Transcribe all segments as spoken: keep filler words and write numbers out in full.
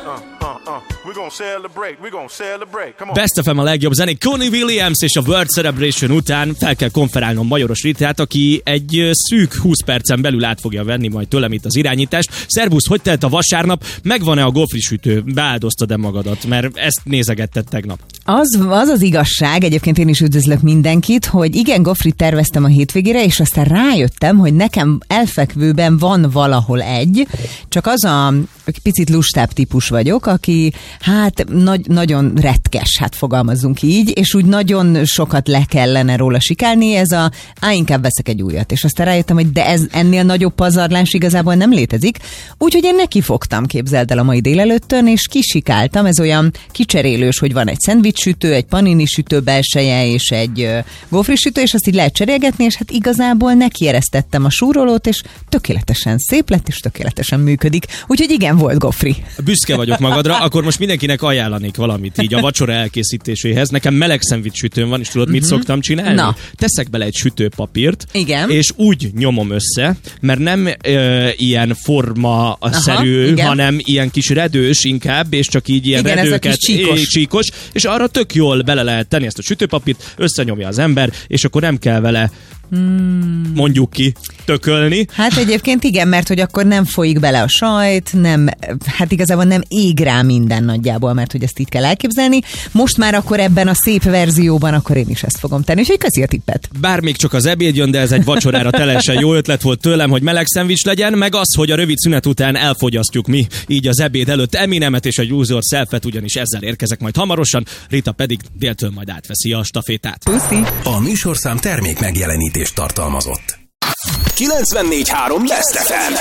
Best ef em a legjobb zenék. Connie Williams és a World Celebration után fel kell konferálnom Majoros Ritát, aki egy szűk húsz percen belül át fogja venni majd tőlem itt az irányítást. Szervusz, hogy telt a vasárnap? Megvan-e a gofrisütő? Beáldoztad-e magadat? Mert ezt nézegetted tegnap. Az, az az igazság, egyébként én is üdvözlök mindenkit, hogy igen, gofrit terveztem a hétvégére, és aztán rájöttem, hogy nekem elfekvőben van valahol egy, csak az a picit lustább típus vagyok, aki hát nagy, nagyon retkes, hát fogalmazzunk így, és úgy nagyon sokat le kellene róla sikálni, ez a, á, inkább veszek egy újat, és aztán rájöttem, hogy de ez ennél nagyobb pazarlás igazából nem létezik, úgyhogy én nekifogtam, képzeld el a mai délelőttön, és kisikáltam, ez olyan kicserélős, hogy van egy szendvicssütő, egy panini sütő belseje, és egy uh, gofrisütő, és azt így lehet cserélgetni, és hát igazából nekieresztettem a súrolót, és tökéletesen szép lett, és tökéletesen működik. Úgyhogy igen, volt gofri. Büszke vagyok magadra, akkor most mindenkinek ajánlanék valamit így a vacsora elkészítéséhez. Nekem meleg szendvicssütőm van, és tudod, mit mm-hmm. szoktam csinálni? Na. Teszek bele egy sütőpapírt, igen. és úgy nyomom össze, mert nem ö, ilyen forma-szerű, hanem ilyen kis redős inkább, és csak így ilyen igen, redőket, csíkos. csíkos, és arra tök jól bele lehet tenni ezt a sütőpapírt, összenyomja az ember, és akkor nem kell vele Hmm. mondjuk ki, tökölni. Hát egyébként igen, mert hogy akkor nem folyik bele a sajt, nem, hát igazából nem ég rá minden nagyjából, mert hogy ezt így kell elképzelni. Most már akkor ebben a szép verzióban akkor én is ezt fogom tenni, úgyhogy köszi a tippet. Bár még csak az ebéd jön, de ez egy vacsorára teljesen jó ötlet volt tőlem, hogy meleg szendvics legyen, meg az, hogy a rövid szünet után elfogyasztjuk mi, így az ebéd előtt Eminemet és a Use Yourself-et, ugyanis ezzel érkezek majd hamarosan, Rita pedig déltől majd átveszi a stafétát. Puszi. A műsorszám termék megjelenítés tartalmazott. kilencvennégy három Best ef em.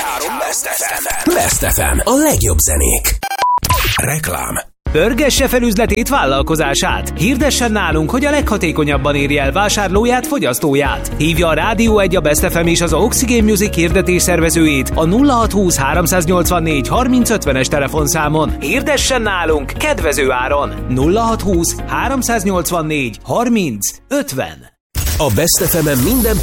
Best ef em. A legjobb zenék. Reklám. Pörgesse fel üzletét, vállalkozását. Hirdessen nálunk, hogy a leghatékonyabban érje el vásárlóját, fogyasztóját. Hívja a Rádió egy, a Best ef em és az Oxygen Music hirdetés szervezőjét a nulla hat húsz háromszáznyolcvannégy harminc ötvenes telefonszámon. Hirdessen nálunk kedvező áron. nulla hat húsz háromszáznyolcvannégy harminc ötven. A Best ef em-en minden